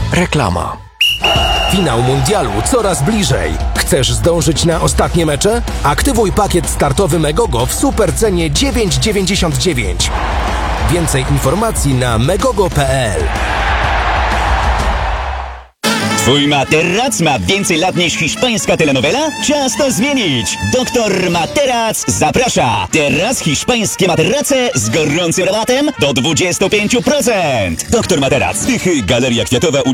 Reklama. Finał mundialu coraz bliżej. Chcesz zdążyć na ostatnie mecze? Aktywuj pakiet startowy Megogo w supercenie 9,99. Więcej informacji na megogo.pl. Twój materac ma więcej lat niż hiszpańska telenowela? Czas to zmienić! Doktor Materac zaprasza! Teraz hiszpańskie materace z gorącym rabatem do 25%! Doktor Materac, Tychy, Galeria Kwiatowa, ulica